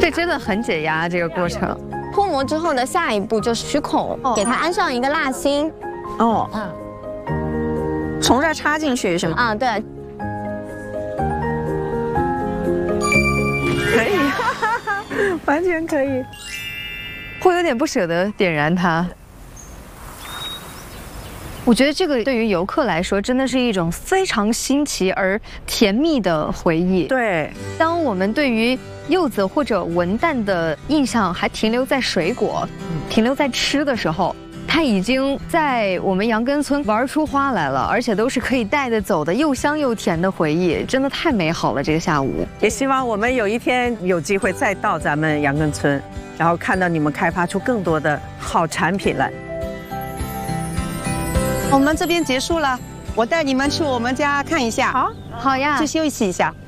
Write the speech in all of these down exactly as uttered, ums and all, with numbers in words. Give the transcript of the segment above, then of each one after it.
这真的很解压，这个过程。 脱模之后的下一步就是取孔，给它安上一个蜡芯。 哦，嗯，从这儿插进去是吗？ 啊，对。 可以，哈哈哈，完全可以。 会有点不舍得点燃它。我觉得这个对于游客来说，真的是一种非常新奇而甜蜜的回忆。 对， 当我们对于柚子或者文旦的印象还停留在水果，停留在吃的时候，它已经在我们杨根村玩出花来了，而且都是可以带着走的又香又甜的回忆，真的太美好了。这个下午， 也希望我们有一天有机会再到咱们杨根村，然后看到你们开发出更多的好产品来。 我们这边结束了，我带你们去我们家看一下。 好， 好呀， 去休息一下。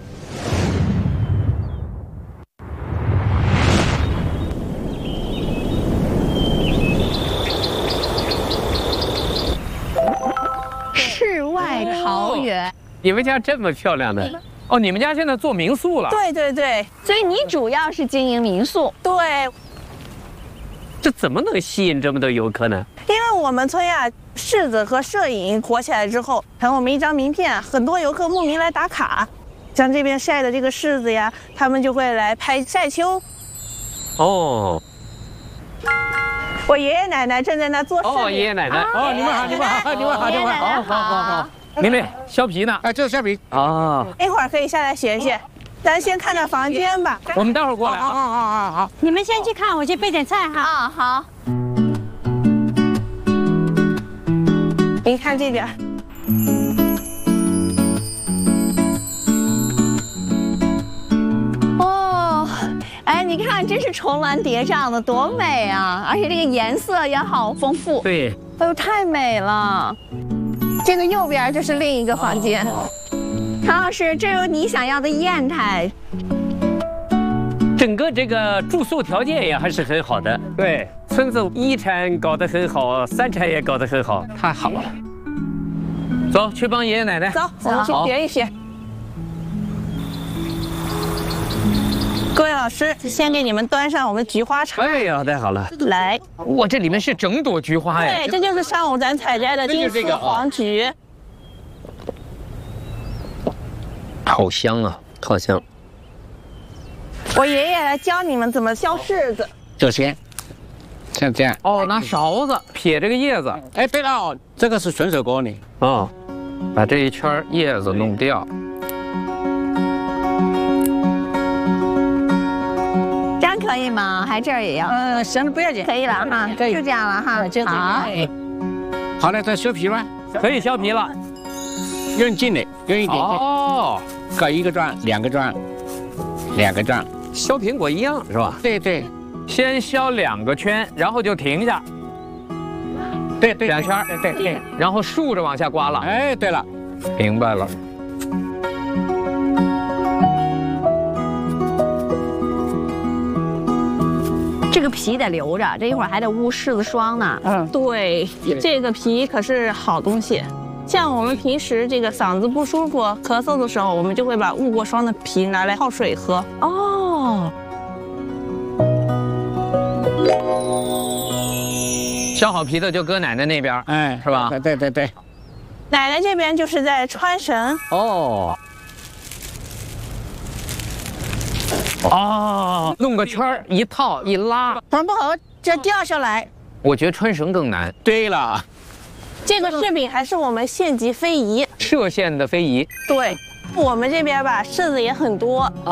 世外桃源。 你们家这么漂亮的？哦，你们家现在做民宿了？ 对对对， 所以你主要是经营民宿。 对。 这怎么能吸引这么多游客呢？ 因为我们村呀，柿子和摄影火起来之后，然后我们一张名片，很多游客慕名来打卡。像这边晒的这个柿子呀，他们就会来拍晒秋。 哦。 我爷爷奶奶正在那做柿。 哦，爷爷奶奶。 哦，你们好，你们好，你们好，你们好， 好，好，好，好。妹妹，削皮呢？ 啊，这是削皮。 哦。 一会儿可以下来学学。咱先看看房间吧。 我们待会儿过来。 好好好好好。 你们先去看，我去备点菜哈。 啊，好。 你看这边。 哦，哎，你看，真是重峦叠嶂的，多美啊！而且这个颜色也好丰富。 对。 哎呦，太美了。这个右边就是另一个房间。唐老师，这有你想要的砚台。 整个这个住宿条件也还是很好的。对，村子一产搞得很好，三产也搞得很好，太好了。走，去帮爷爷奶奶。 走，我们去学一学。各位老师，先给你们端上我们菊花茶。 哎呀，太好了。 来， 哇，这里面是整朵菊花呀。 对，这就是上午咱采摘的金丝黄菊。 好香啊，好香！ 我爷爷来教你们怎么削柿子。 首先，像这样。 哦，拿勺子撇这个叶子。 哎，对了哦，这个是纯手工的。 哦，把这一圈叶子弄掉。 这样可以吗？还这儿也要？ 嗯，行了，不要紧， 可以了哈， 可以， 就这样了哈。 就好。 好了，再削皮吧。 可以削皮了。 用劲的，用一点劲。 哦。 搞一个转，两个转，两个转， 削苹果一样是吧？ 对对， 先削两个圈，然后就停下。 对对， 两圈， 对对对， 然后竖着往下刮了。 哎，对了， 明白了。 这个皮得留着，这一会儿还得捂柿子霜呢。 嗯，对，这个皮可是好东西。像我们平时这个嗓子不舒服、咳嗽的时候，我们就会把捂过霜的皮拿来泡水喝。 哦， 削好皮的就搁奶奶那边，哎，是吧？ 对对对对。 奶奶这边就是在穿绳。 哦。哦，弄个圈儿一套一拉， 穿不好这掉下来。 我觉得穿绳更难。 对了。 这个柿饼还是我们县级非遗， 歙县的非遗。 对，我们这边吧柿子也很多。